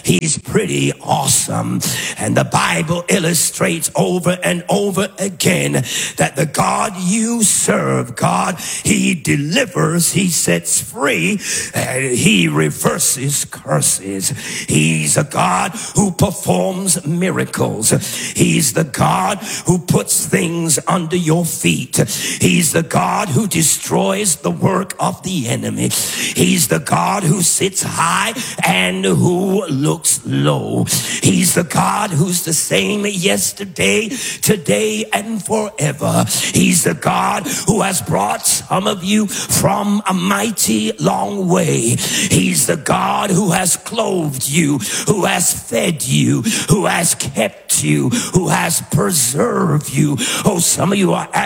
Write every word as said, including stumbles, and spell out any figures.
He's pretty awesome. And the Bible illustrates over and over again that the God you serve, God, he delivers, he sets free, and he reverses curses. He's a God who performs miracles. He's the God who puts things under your feet. He's the God who destroys the work of the enemy. He's the God who sits high and who looks low. He's the God who's the same yesterday, today, and forever. He's the God who has brought some of you from a mighty long way. He's the God who has clothed you, who has fed you, who has kept you, who has preserved you. Oh, some of you are